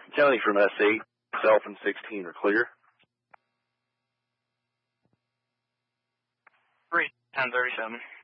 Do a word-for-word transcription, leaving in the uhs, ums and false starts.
County from S eight, self and sixteen are clear. three ten thirty-seven.